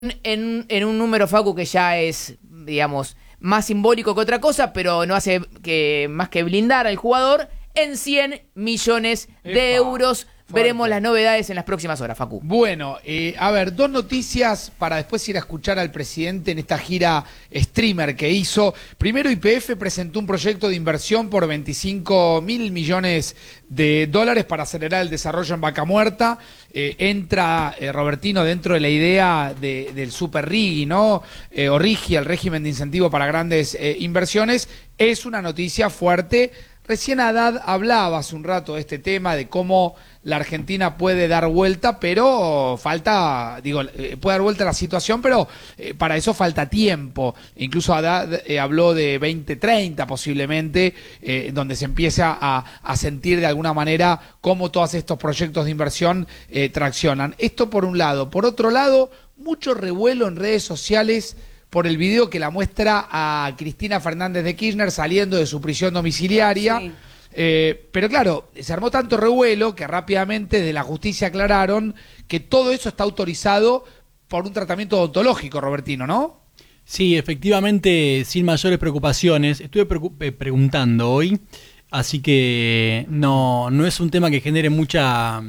en un número, Facu, que ya es, digamos, más simbólico que otra cosa, pero no hace más que blindar al jugador en 100 millones de euros. Veremos las novedades en las próximas horas, Facu. Bueno, a ver, dos noticias para después ir a escuchar al presidente en esta gira streamer que hizo. Primero, YPF presentó un proyecto de inversión por 25.000 millones de dólares para acelerar el desarrollo en Vaca Muerta. Entra Robertino dentro de la idea del Super RIGI, ¿no? O RIGI, el régimen de incentivo para grandes inversiones. Es una noticia fuerte. Recién Haddad hablaba hace un rato de este tema, de cómo la Argentina puede dar vuelta, pero puede dar vuelta a la situación, pero para eso falta tiempo. Incluso Haddad habló de 2030 posiblemente, donde se empieza a sentir de alguna manera cómo todos estos proyectos de inversión traccionan. Esto por un lado. Por otro lado, mucho revuelo en redes sociales por el video que la muestra a Cristina Fernández de Kirchner saliendo de su prisión domiciliaria. Sí. Pero claro, se armó tanto revuelo que rápidamente de la justicia aclararon que todo eso está autorizado por un tratamiento odontológico, Robertino, ¿no? Sí, efectivamente, sin mayores preocupaciones. Estuve preguntando hoy, así que no es un tema que genere mucha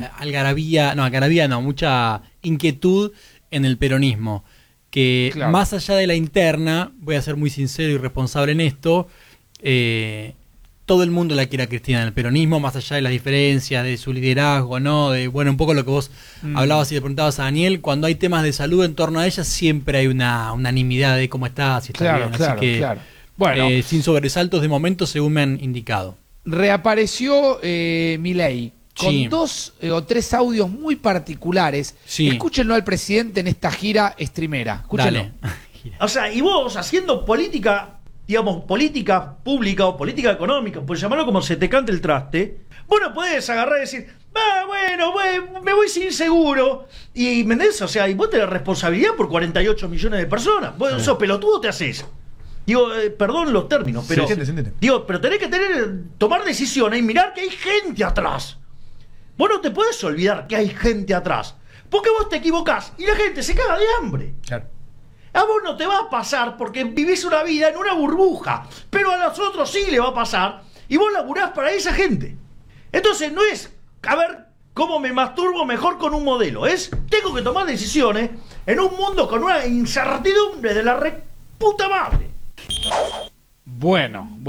mucha inquietud en el peronismo. Que claro, más allá de la interna, voy a ser muy sincero y responsable en esto, todo el mundo la quiere a Cristina en el peronismo, más allá de las diferencias, de su liderazgo, ¿no? Un poco lo que vos hablabas y le preguntabas a Daniel, cuando hay temas de salud en torno a ella, siempre hay una unanimidad de cómo está, si está bien. Así que, bueno, sin sobresaltos de momento, según me han indicado. Reapareció Milei. Con dos o tres audios muy particulares. Sí. Escúchenlo al presidente en esta gira streamera. Escúchenlo. Dale. O sea, y vos haciendo política, digamos, política pública o política económica, por llamarlo como se te cante el traste, vos no podés agarrar y decir, me voy sin seguro. Y, ¿me entendés? O sea, y vos tenés responsabilidad por 48 millones de personas. Vos sos pelotudo, te haces. Digo, perdón los términos, pero... Se entiende. Digo, pero tenés que tomar decisiones y mirar que hay gente atrás. Vos no te podés olvidar que hay gente atrás, porque vos te equivocás y la gente se caga de hambre. Claro. A vos no te va a pasar porque vivís una vida en una burbuja, pero a los otros sí le va a pasar y vos laburás para esa gente. Entonces no es, a ver, cómo me masturbo mejor con un modelo, es, tengo que tomar decisiones en un mundo con una incertidumbre de la reputa madre. Bueno,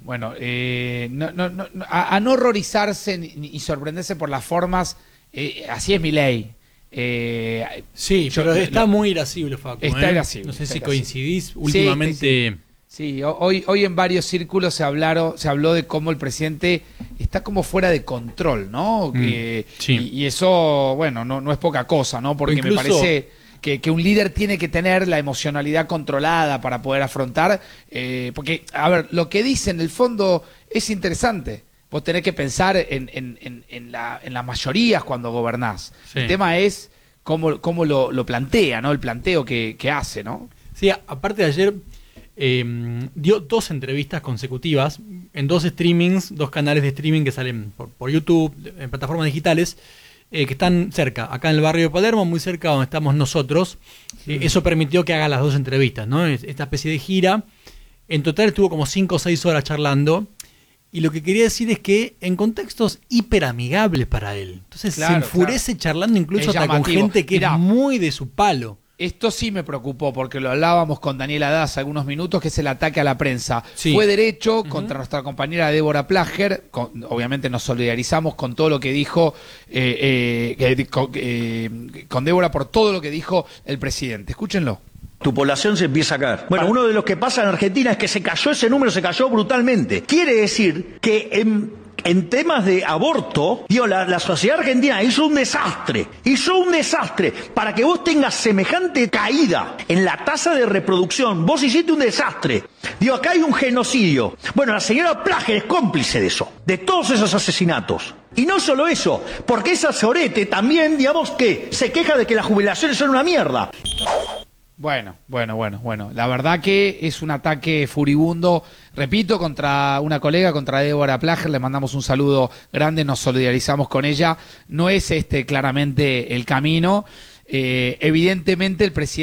a no horrorizarse y sorprenderse por las formas, así es Milei. Sí, pero está muy irascible, Facu. Está irascible. No sé si coincidís últimamente. Sí, hoy en varios círculos se habló de cómo el presidente está como fuera de control, ¿no? Y eso, bueno, no es poca cosa, ¿no? Porque incluso, me parece que un líder tiene que tener la emocionalidad controlada para poder afrontar, porque, a ver, lo que dice en el fondo es interesante. Vos tenés que pensar en las mayorías cuando gobernás. Sí. El tema es cómo lo plantea, ¿no? El planteo que hace, ¿no? Sí, aparte de ayer dio 2 entrevistas consecutivas en 2 streamings, 2 canales de streaming que salen por YouTube, en plataformas digitales, que están cerca, acá en el barrio de Palermo, muy cerca donde estamos nosotros. Eso permitió que haga las 2 entrevistas, ¿no? Esta especie de gira. En total estuvo como 5 o 6 horas charlando. Y lo que quería decir es que en contextos hiperamigables para él. Entonces se enfurece charlando incluso hasta con gente que era muy de su palo. Esto sí me preocupó, porque lo hablábamos con Daniel Haddad hace algunos minutos, que es el ataque a la prensa. Sí. Fue derecho contra nuestra compañera Débora Plager. Obviamente nos solidarizamos con todo lo que dijo, con Débora por todo lo que dijo el presidente. Escúchenlo. Tu población se empieza a caer. Bueno, uno de los que pasa en Argentina es que ese número se cayó brutalmente. Quiere decir que en temas de aborto, la sociedad argentina hizo un desastre para que vos tengas semejante caída en la tasa de reproducción. Vos hiciste un desastre. Acá hay un genocidio. Bueno, la señora Plager es cómplice de eso, de todos esos asesinatos. Y no solo eso, porque esa sorete también, que se queja de que las jubilaciones son una mierda. Bueno. La verdad que es un ataque furibundo, repito, contra una colega, contra Débora Plager. Le mandamos un saludo grande, nos solidarizamos con ella. No es claramente el camino. evidentemente el presidente